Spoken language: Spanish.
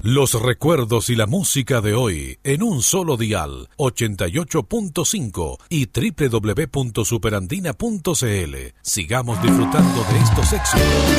Los recuerdos y la música de hoy en un solo dial, 88.5 y www.superandina.cl. Sigamos disfrutando de estos éxitos.